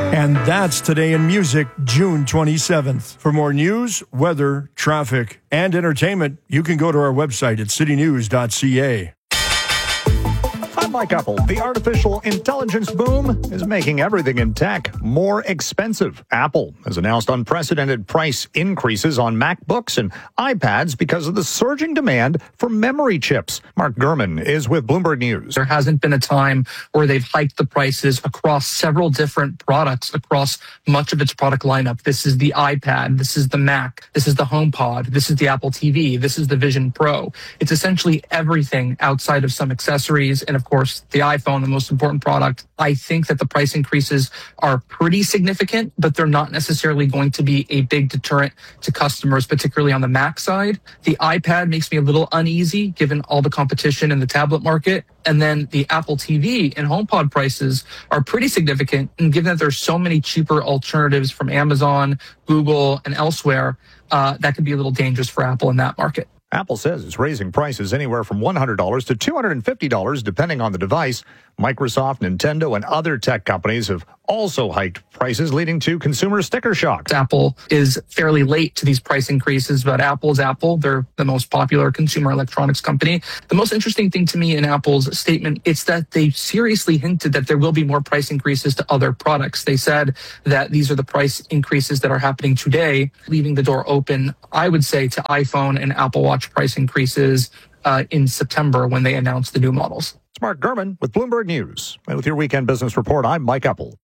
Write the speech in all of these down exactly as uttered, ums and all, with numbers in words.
And that's Today in Music, June twenty-seventh. For more news, weather, traffic, and entertainment, you can go to our website at city news dot c a. I'm Mike Apple. The artificial intelligence boom is making everything in tech more expensive. Apple has announced unprecedented price increases on MacBooks and iPads because of the surging demand for memory chips. Mark Gurman is with Bloomberg News. There hasn't been a time where they've hiked the prices across several different products, across much of its product lineup. This is the iPad. This is the Mac. This is the HomePod. This is the Apple T V. This is the Vision Pro. It's essentially everything outside of some accessories and, of course, the iPhone, the most important product. I think that the price increases are pretty significant, but they're not necessarily going to be a big deterrent to customers, particularly on the Mac side. The iPad makes me a little uneasy given all the competition in the tablet market. And then the Apple T V and HomePod prices are pretty significant. And given that there's so many cheaper alternatives from Amazon, Google, and elsewhere, uh, that could be a little dangerous for Apple in that market. Apple says it's raising prices anywhere from one hundred dollars to two hundred fifty dollars depending on the device. Microsoft, Nintendo, and other tech companies have also hiked prices, leading to consumer sticker shock. Apple is fairly late to these price increases, but Apple's Apple. They're the most popular consumer electronics company. The most interesting thing to me in Apple's statement is that they seriously hinted that there will be more price increases to other products. They said that these are the price increases that are happening today, leaving the door open, I would say, to iPhone and Apple Watch price increases uh, in September when they announce the new models. It's Mark Gurman with Bloomberg News. And with your Weekend Business Report, I'm Mike Apple.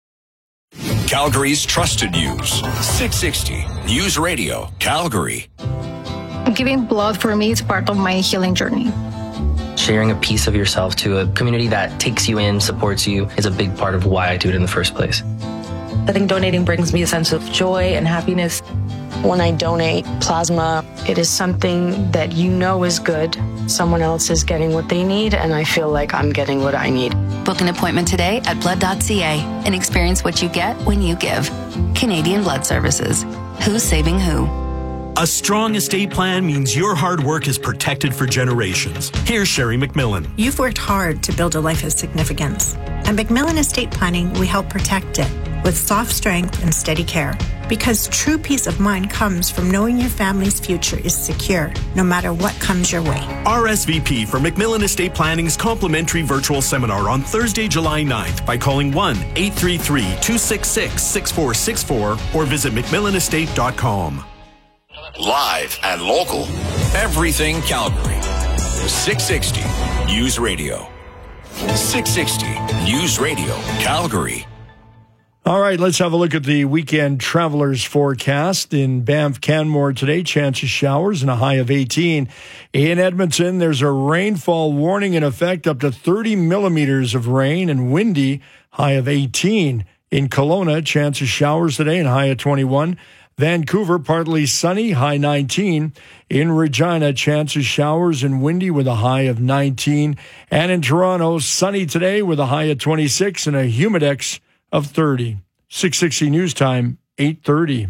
Calgary's trusted news. six sixty News Radio, Calgary. Giving blood for me is part of my healing journey. Sharing a piece of yourself to a community that takes you in, supports you, is a big part of why I do it in the first place. I think donating brings me a sense of joy and happiness. When I donate plasma, it is something that you know is good. Someone else is getting what they need, and I feel like I'm getting what I need. Book an appointment today at blood dot c a and experience what you get when you give. Canadian Blood Services. Who's saving who? A strong estate plan means your hard work is protected for generations. Here's Sherry McMillan. You've worked hard to build a life of significance. At McMillan Estate Planning, we help protect it with soft strength and steady care. Because true peace of mind comes from knowing your family's future is secure, no matter what comes your way. R S V P for McMillan Estate Planning's complimentary virtual seminar on Thursday, July ninth by calling one eight three three, two six six, six four six four or visit mcmillan estate dot com. Live and local. Everything Calgary. six sixty News Radio. six sixty News Radio, Calgary. All right, let's have a look at the weekend travelers forecast. In Banff, Canmore today, chance of showers and a high of eighteen. In Edmonton, there's a rainfall warning in effect, up to thirty millimeters of rain and windy, high of eighteen. In Kelowna, chance of showers today and high of twenty-one. Vancouver, partly sunny, high nineteen. In Regina, chance of showers and windy with a high of nineteen. And in Toronto, sunny today with a high of twenty-six and a humidex of thirty. six sixty News Time, eight thirty.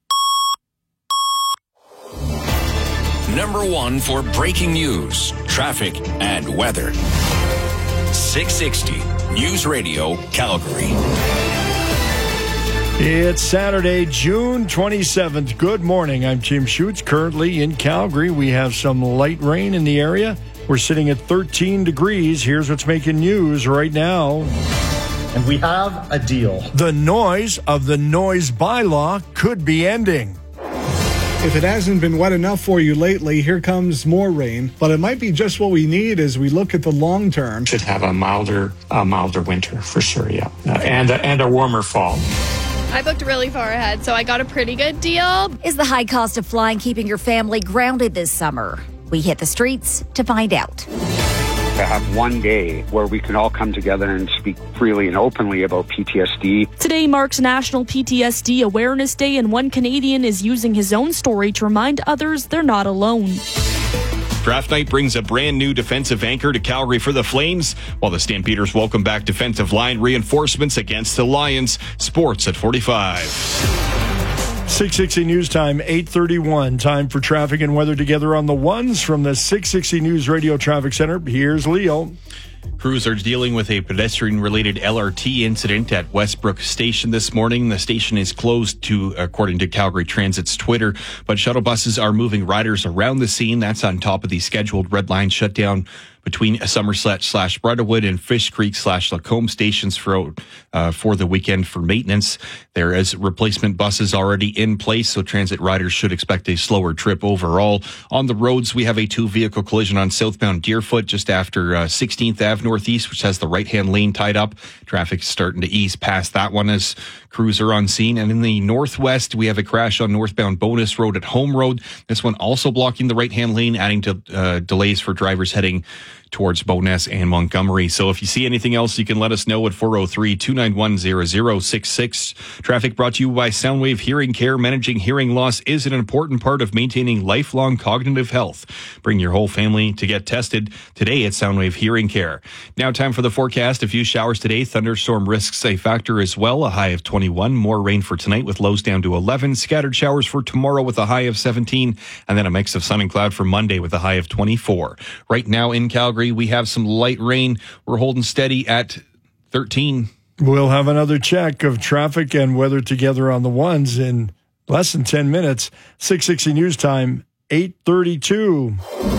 Number one for breaking news, traffic, and weather. six sixty News Radio, Calgary. It's Saturday, June twenty-seventh. Good morning. I'm Tim Schutz. Currently in Calgary, we have some light rain in the area. We're sitting at thirteen degrees. Here's what's making news right now. And we have a deal. The noise of the noise bylaw could be ending. If it hasn't been wet enough for you lately, here comes more rain. But it might be just what we need as we look at the long term. Should have a milder, a milder winter for sure, yeah, uh, and a, and a warmer fall. I booked really far ahead, so I got a pretty good deal. Is the high cost of flying keeping your family grounded this summer? We hit the streets to find out. To have one day where we can all come together and speak freely and openly about P T S D. Today marks National P T S D Awareness Day, and one Canadian is using his own story to remind others they're not alone. Draft night brings a brand new defensive anchor to Calgary for the Flames, while the Stampeders welcome back defensive line reinforcements against the Lions. Sports at forty-five. six sixty News Time, eight thirty-one. Time for traffic and weather together on the ones from the six sixty News Radio Traffic Center. Here's Leo. Crews are dealing with a pedestrian-related L R T incident at Westbrook Station this morning. The station is closed to, according to Calgary Transit's Twitter, but shuttle buses are moving riders around the scene. That's on top of the scheduled red line shutdown between Somerset slash Brettawood and Fish Creek slash Lacombe stations for, uh, for the weekend for maintenance. There is replacement buses already in place, so transit riders should expect a slower trip overall. On the roads, we have a two-vehicle collision on southbound Deerfoot just after uh, sixteenth Avenue Northeast, which has the right-hand lane tied up. Traffic's starting to ease past that one as crews are on scene. And in the northwest, we have a crash on northbound Bonus Road at Home Road. This one also blocking the right-hand lane, adding to uh, delays for drivers heading towards Bowness and Montgomery. So if you see anything else, you can let us know at four oh three, two nine one, zero zero six six. Traffic brought to you by Soundwave Hearing Care. Managing hearing loss is an important part of maintaining lifelong cognitive health. Bring your whole family to get tested today at Soundwave Hearing Care. Now time for the forecast. A few showers today. Thunderstorm risks a factor as well. A high of twenty-one. More rain for tonight with lows down to eleven. Scattered showers for tomorrow with a high of seventeen. And then a mix of sun and cloud for Monday with a high of twenty-four. Right now in Calgary, we have some light rain. We're holding steady at thirteen. We'll have another check of traffic and weather together on the ones in less than ten minutes. six sixty News Time, eight thirty-two.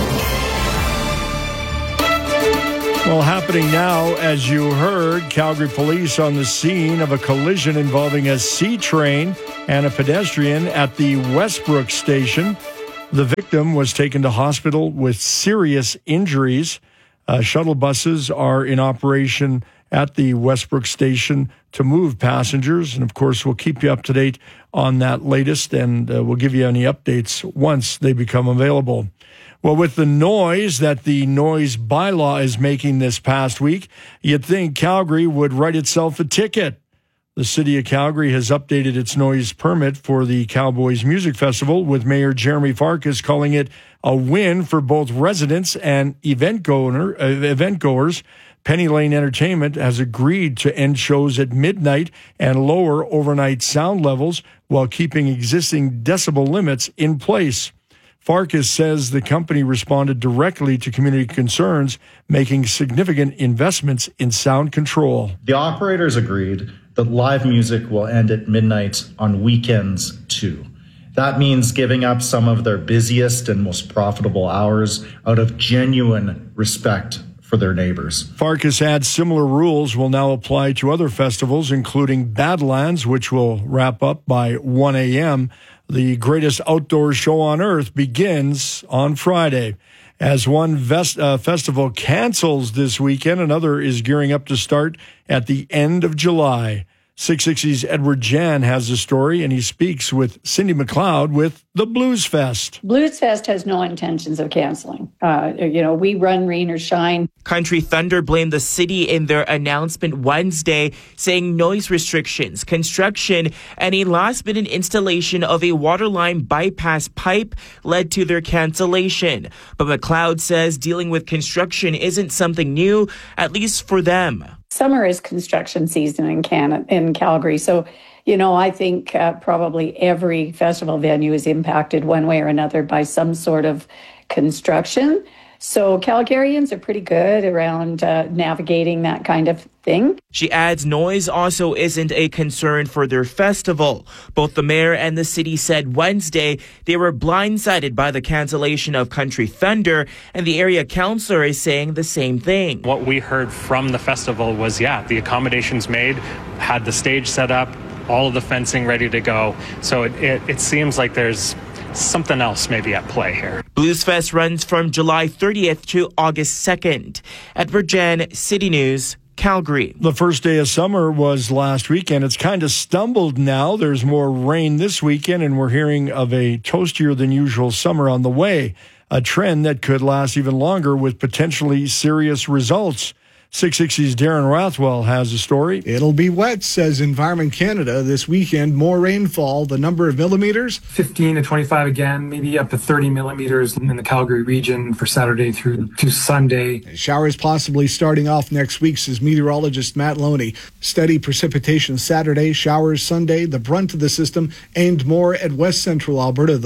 Well, happening now, as you heard, Calgary police on the scene of a collision involving a C train and a pedestrian at the Westbrook station. The victim was taken to hospital with serious injuries. Uh, shuttle buses are in operation at the Westbrook station to move passengers. And, of course, we'll keep you up to date on that latest, and uh, we'll give you any updates once they become available. Well, with the noise that the noise bylaw is making this past week, you'd think Calgary would write itself a ticket. The city of Calgary has updated its noise permit for the Cowboys Music Festival, with Mayor Jeremy Farkas calling it a win for both residents and event goer, uh, event goers. Penny Lane Entertainment has agreed to end shows at midnight and lower overnight sound levels while keeping existing decibel limits in place. Farkas says the company responded directly to community concerns, making significant investments in sound control. The operators agreed that live music will end at midnight on weekends too. That means giving up some of their busiest and most profitable hours out of genuine respect for their neighbors. Farkas adds similar rules will now apply to other festivals, including Badlands, which will wrap up by one a.m. The greatest outdoor show on earth begins on Friday. As one vest, uh, festival cancels this weekend, another is gearing up to start at the end of July. six sixty's Edward Jan has the story, and he speaks with Cindy McLeod with the Blues Fest. Blues Fest has no intentions of canceling. Uh, you know, we run rain or shine. Country Thunder blamed the city in their announcement Wednesday, saying noise restrictions, construction, and a last-minute installation of a waterline bypass pipe led to their cancellation. But McLeod says dealing with construction isn't something new, at least for them. Summer is construction season in Canada, in Calgary. So, you know, I think uh, probably every festival venue is impacted one way or another by some sort of construction. So Calgarians are pretty good around uh, navigating that kind of thing. She adds noise also isn't a concern for their festival. Both the mayor and the city said Wednesday they were blindsided by the cancellation of Country Thunder, and the area councillor is saying the same thing. What we heard from the festival was, yeah, the accommodations made, had the stage set up, all of the fencing ready to go. So it, it, it seems like there's something else maybe at play here. Blues Fest runs from July thirtieth to August second. Edward Jan, City News, Calgary. The first day of summer was last weekend. It's kind of stumbled now. There's more rain this weekend, and we're hearing of a toastier than usual summer on the way, a trend that could last even longer with potentially serious results. six sixty's Darren Rathwell has a story. It'll be wet, says Environment Canada this weekend. More rainfall. The number of millimeters? fifteen to twenty-five again, maybe up to thirty millimeters in the Calgary region for Saturday through to Sunday. Showers possibly starting off next week, says meteorologist Matt Loney. Steady precipitation Saturday, showers Sunday. The brunt of the system aimed more at west central Alberta, though.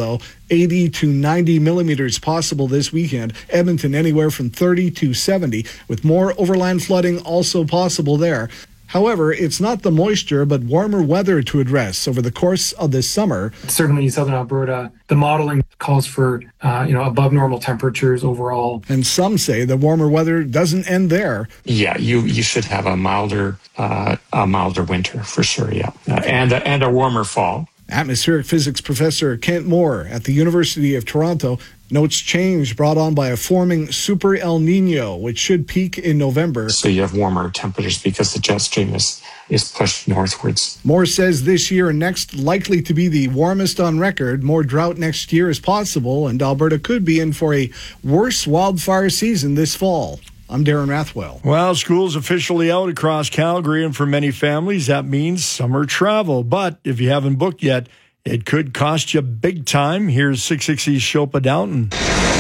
eighty to ninety millimeters possible this weekend. Edmonton anywhere from thirty to seventy, with more overland flooding also possible there. However, it's not the moisture, but warmer weather to address over the course of this summer. Certainly in southern Alberta, the modeling calls for uh, you know above normal temperatures overall. And some say the warmer weather doesn't end there. Yeah, you you should have a milder uh, a milder winter for sure. Yeah, uh, and a, and a warmer fall. Atmospheric physics professor Kent Moore at the University of Toronto notes change brought on by a forming super El Nino, which should peak in November. So you have warmer temperatures because the jet stream is, is pushed northwards. Moore says this year and next likely to be the warmest on record. More drought next year is possible, and Alberta could be in for a worse wildfire season this fall. I'm Darren Rathwell. Well, school's officially out across Calgary, and for many families, that means summer travel. But if you haven't booked yet, it could cost you big time. Here's six sixty's Shilpa Downton.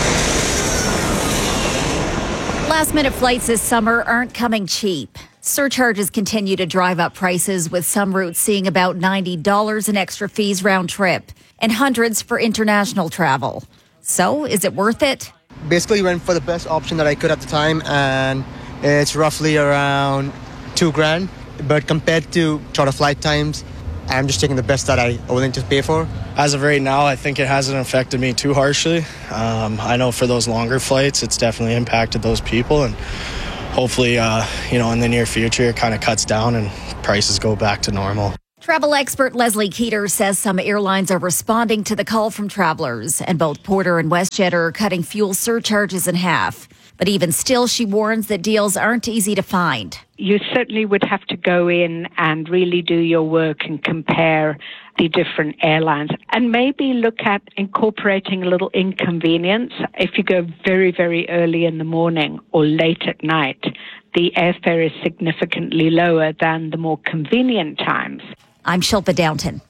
Last-minute flights this summer aren't coming cheap. Surcharges continue to drive up prices, with some routes seeing about ninety dollars in extra fees round trip and hundreds for international travel. So, is it worth it? Basically went for the best option that I could at the time, and it's roughly around two grand. But compared to shorter flight times, I'm just taking the best that I'm willing to pay for. As of right now, I think it hasn't affected me too harshly. Um, I know for those longer flights, it's definitely impacted those people, and hopefully, uh, you know, in the near future, it kind of cuts down and prices go back to normal. Travel expert Leslie Keeter says some airlines are responding to the call from travelers, and both Porter and WestJet are cutting fuel surcharges in half. But even still, she warns that deals aren't easy to find. You certainly would have to go in and really do your work and compare the different airlines, and maybe look at incorporating a little inconvenience. If you go very, very early in the morning or late at night, the airfare is significantly lower than the more convenient times. I'm Shilpa Downton.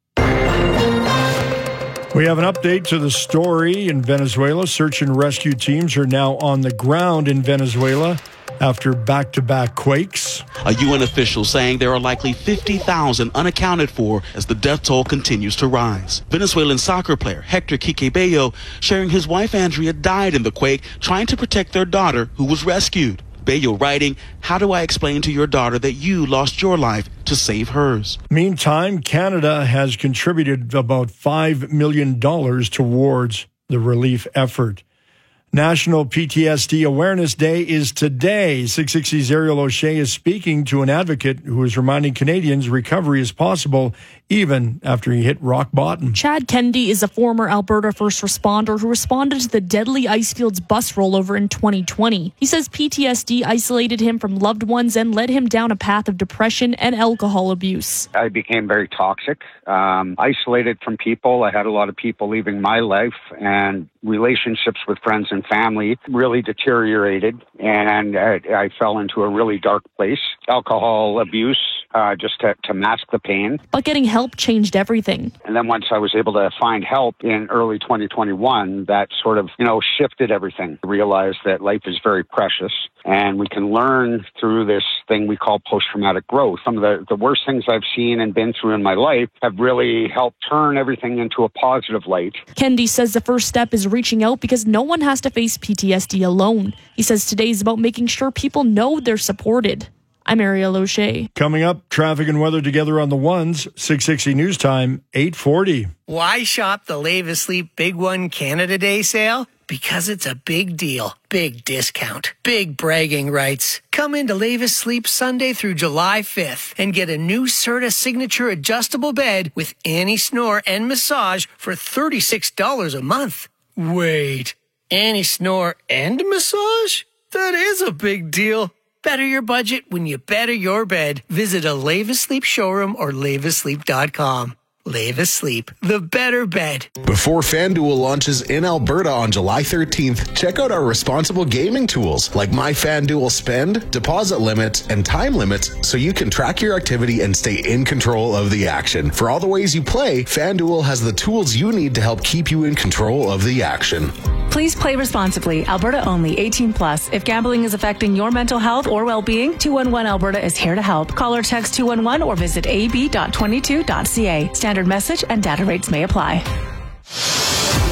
We have an update to the story in Venezuela. Search and rescue teams are now on the ground in Venezuela after back-to-back quakes. A U N official saying there are likely fifty thousand unaccounted for as the death toll continues to rise. Venezuelan soccer player Hector Quique Bello sharing his wife Andrea died in the quake trying to protect their daughter who was rescued. Bello writing, "How do I explain to your daughter that you lost your life to save hers?" Meantime, Canada has contributed about five million dollars towards the relief effort. National P T S D Awareness Day is today. six sixty's Ariel O'Shea is speaking to an advocate who is reminding Canadians recovery is possible even after he hit rock bottom. Chad Kennedy is a former Alberta first responder who responded to the deadly Icefields bus rollover in twenty twenty. He says P T S D isolated him from loved ones and led him down a path of depression and alcohol abuse. I became very toxic, um, isolated from people. I had a lot of people leaving my life, and relationships with friends and family really deteriorated, and I, I fell into a really dark place. Alcohol abuse, uh, just to, to mask the pain. But getting help changed everything. And then once I was able to find help in early twenty twenty-one, that sort of, you know, shifted everything. I realized that life is very precious, and we can learn through this thing we call post-traumatic growth. Some of the, the worst things I've seen and been through in my life have really helped turn everything into a positive light. Kennedy says the first step is reaching out because no one has to face P T S D alone. He says today is about making sure people know they're supported. I'm Ariel O'Shea. Coming up, traffic and weather together on the ones. six sixty News Time, eight forty. Why shop the Lave Asleep Big One Canada Day sale? Because it's a big deal, big discount, big bragging rights. Come into Lave Asleep Sunday through July fifth and get a new Serta Signature adjustable bed with Annie Snore and massage for thirty-six dollars a month. Wait, Annie Snore and massage? That is a big deal. Better your budget when you better your bed. Visit a Lave Asleep showroom or lave asleep dot com. Lave Asleep, the better bed. Before FanDuel launches in Alberta on July thirteenth, check out our responsible gaming tools like My FanDuel Spend, deposit limits, and time limits so you can track your activity and stay in control of the action. For all the ways you play, FanDuel has the tools you need to help keep you in control of the action. Please play responsibly. Alberta only. eighteen plus. If gambling is affecting your mental health or well-being, two one one Alberta is here to help. Call or text two one one or visit a b dot twenty-two dot c a. Standard message and data rates may apply.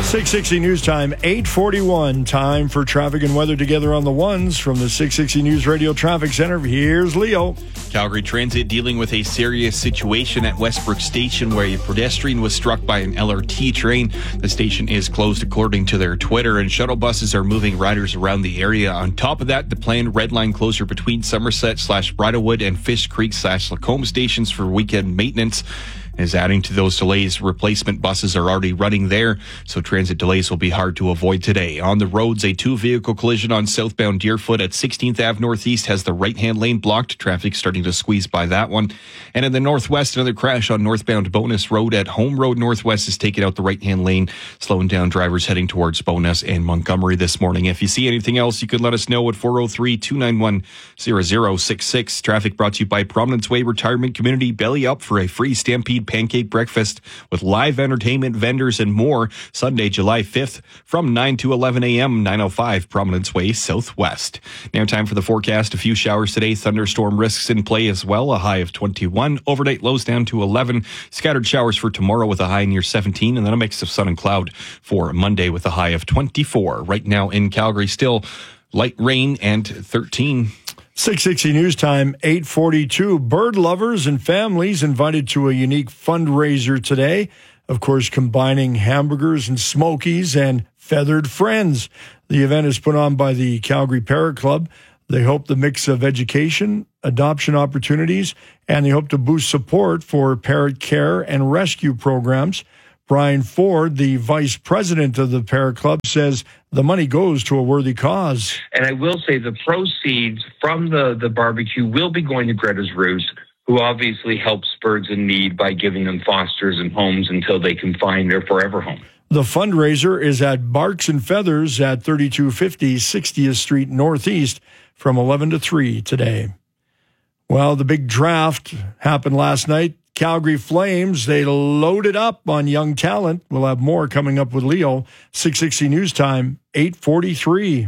six sixty News Time, eight forty-one. Time for traffic and weather together on the ones from the six sixty News Radio Traffic Center. Here's Leo. Calgary Transit dealing with a serious situation at Westbrook Station where a pedestrian was struck by an L R T train. The station is closed according to their Twitter, and shuttle buses are moving riders around the area. On top of that, the planned red line closure between Somerset slash Bridlewood and Fish Creek slash Lacombe stations for weekend maintenance is adding to those delays. Replacement buses are already running there, so transit delays will be hard to avoid today. On the roads, a two-vehicle collision on southbound Deerfoot at sixteenth Avenue Northeast has the right-hand lane blocked. Traffic starting to squeeze by that one. And in the northwest, another crash on northbound Bonus Road at Home Road Northwest has taken out the right-hand lane, slowing down drivers heading towards Bonus and Montgomery this morning. If you see anything else, you can let us know at four oh three, two nine one, zero zero six six. Traffic brought to you by Prominence Way Retirement Community. Belly up for a free Stampede pancake breakfast with live entertainment, vendors, and more. Sunday, July fifth from nine to eleven a.m., nine oh five Prominence Way Southwest. Now time for the forecast. A few showers today. Thunderstorm risks in play as well. A high of twenty-one. Overnight lows down to eleven. Scattered showers for tomorrow with a high near seventeen. And then a mix of sun and cloud for Monday with a high of twenty-four. Right now in Calgary, still light rain and thirteen. six sixty News Time, eight forty-two. Bird lovers and families invited to a unique fundraiser today. Of course, combining hamburgers and smokies and feathered friends. The event is put on by the Calgary Parrot Club. They hope the mix of education, adoption opportunities, and they hope to boost support for parrot care and rescue programs. Brian Ford, the vice president of the Parrot Club, says the money goes to a worthy cause. And I will say the proceeds from the, the barbecue will be going to Greta's Roost, who obviously helps birds in need by giving them fosters and homes until they can find their forever home. The fundraiser is at Barks and Feathers at thirty-two fifty sixtieth Street Northeast from eleven to three today. Well, the big draft happened last night. Calgary Flames, they loaded up on young talent. We'll have more coming up with Leo. six sixty News Time, eight forty-three.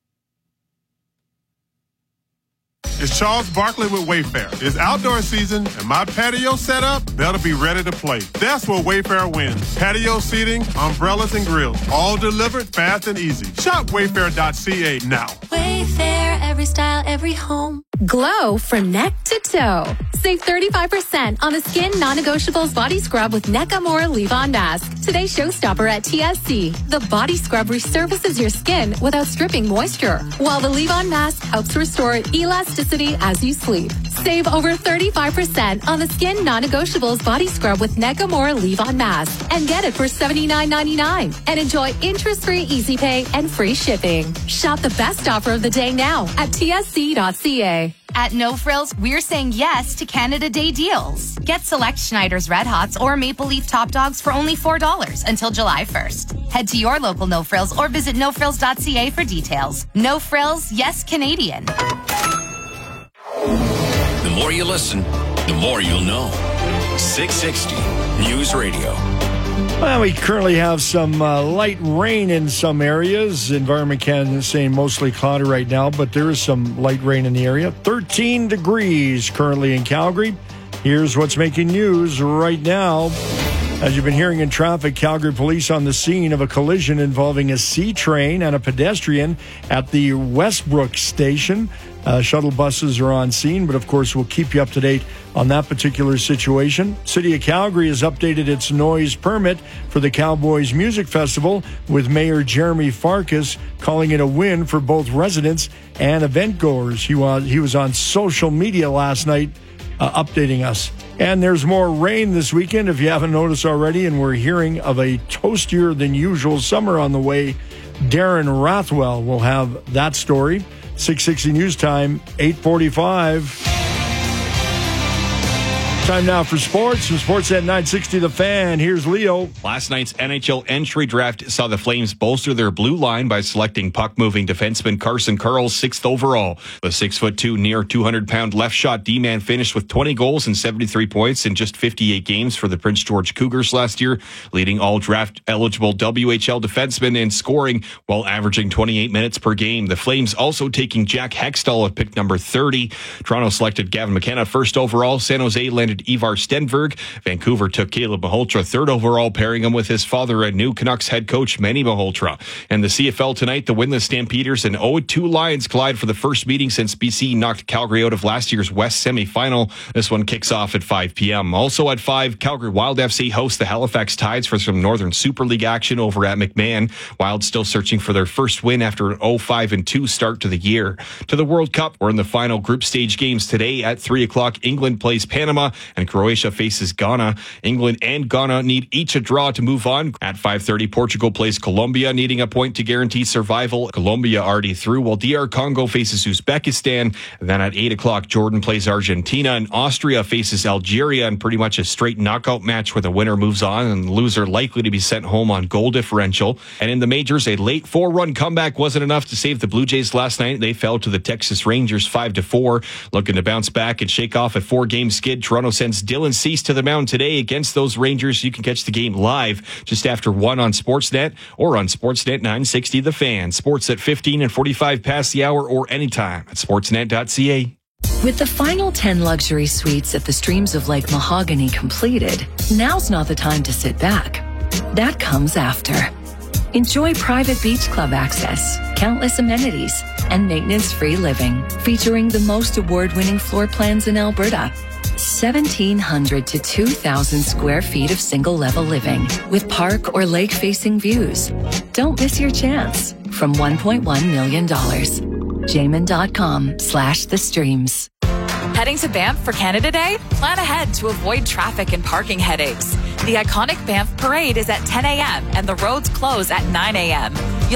It's Charles Barkley with Wayfair. It's outdoor season, and my patio setup, that'll be ready to play. That's where Wayfair wins. Patio seating, umbrellas, and grills, all delivered fast and easy. Shop wayfair dot c a now. Wayfair, every style, every home. Glow from neck to toe. Save thirty-five percent on the Skin Non-Negotiables Body Scrub with Nakamura Leave-On Mask. Today's showstopper at T S C. The body scrub resurfaces your skin without stripping moisture, while the Leave-On Mask helps restore elasticity as you sleep. Save over thirty-five percent on the Skin Non-Negotiables Body Scrub with Nakamura Leave-On Mask and get it for seventy-nine ninety-nine. And enjoy interest-free Easy Pay and free shipping. Shop the best offer of the day now at T S C dot C A. At No Frills, we're saying yes to Canada Day deals. Get select Schneider's Red Hots or Maple Leaf Top Dogs for only four dollars until July first. Head to your local No Frills or visit no frills dot c a for details. No Frills, yes Canadian. The more you listen, the more you'll know. six sixty News Radio. Well, we currently have some uh, light rain in some areas. Environment Canada is saying mostly cloudy right now, but there is some light rain in the area. thirteen degrees currently in Calgary. Here's what's making news right now. As you've been hearing in traffic, Calgary police on the scene of a collision involving a C train and a pedestrian at the Westbrook station. Uh, shuttle buses are on scene, but of course we'll keep you up to date on that particular situation. City of Calgary has updated its noise permit for the Cowboys Music Festival, with Mayor Jeremy Farkas calling it a win for both residents and event goers. He was, he was on social media last night uh, updating us. And there's more rain this weekend, if you haven't noticed already, and we're hearing of a toastier than usual summer on the way. Darren Rathwell will have that story. six sixty News Time, eight forty-five. Time now for sports. From Sportsnet nine sixty The Fan, here's Leo. Last night's N H L entry draft saw the Flames bolster their blue line by selecting puck-moving defenseman Carson Karl sixth overall. The six foot two, near two hundred pound left shot D-man finished with twenty goals and seventy-three points in just fifty-eight games for the Prince George Cougars last year, leading all draft-eligible W H L defensemen in scoring while averaging twenty-eight minutes per game. The Flames also taking Jack Hextall at pick number thirty. Toronto selected Gavin McKenna first overall. San Jose landed recruited Ivar Stenberg. Vancouver took Caleb Maholtra third overall, pairing him with his father and new Canucks head coach Manny Maholtra. And the C F L tonight, the winless Stampeders and oh and two Lions collide for the first meeting since B C knocked Calgary out of last year's West semifinal. This one kicks off at five p.m. Also at five, Calgary Wild F C hosts the Halifax Tides for some Northern Super League action over at McMahon. Wild still searching for their first win after an oh five and two start to the year. To the World Cup, we're in the final group stage games today at three o'clock. England plays Panama and Croatia faces Ghana. England and Ghana need each a draw to move on. At five thirty, Portugal plays Colombia, needing a point to guarantee survival. Colombia already through, while D R Congo faces Uzbekistan. And then at eight o'clock, Jordan plays Argentina and Austria faces Algeria in pretty much a straight knockout match where the winner moves on and the loser likely to be sent home on goal differential. And in the majors, a late four-run comeback wasn't enough to save the Blue Jays last night. They fell to the Texas Rangers five to four. Looking to bounce back and shake off a four-game skid, Toronto sends Dylan Cease to the mound today against those Rangers. You can catch the game live just after one on Sportsnet or on Sportsnet nine sixty The Fan. Sports at fifteen and forty-five past the hour or anytime at sportsnet dot c a. With the final ten luxury suites at the Streams of Lake Mahogany completed, now's not the time to sit back. That comes after. Enjoy private beach club access, countless amenities, and maintenance-free living, featuring the most award-winning floor plans in Alberta. seventeen hundred to two thousand square feet of single-level living with park or lake-facing views. Don't miss your chance from one point one million dollars. Jamin.com slash the streams. Heading to Banff for Canada Day? Plan ahead to avoid traffic and parking headaches. The iconic Banff Parade is at ten a.m. and the roads close at nine a.m.